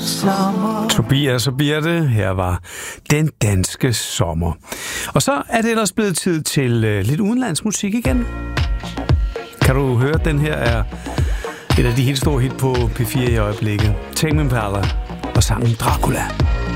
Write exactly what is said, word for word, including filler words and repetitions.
sommer. Tobias og Birte, her var Den Danske Sommer. Og så er det ellers blevet tid til øh, lidt udenlandsmusik igen. Kan du høre, den her er et af de helt store hit på P fire i øjeblikket. Tame Impala og sangen Dracula.